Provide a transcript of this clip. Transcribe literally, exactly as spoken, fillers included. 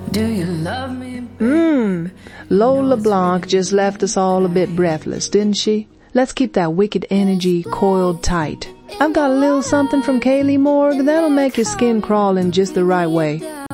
Do you love me? Mmm. Lola Blanc just left us all a bit breathless, didn't she? Let's keep that wicked energy coiled tight. I've got a little something from Kaylee Morg that'll make your skin crawl in just the right way.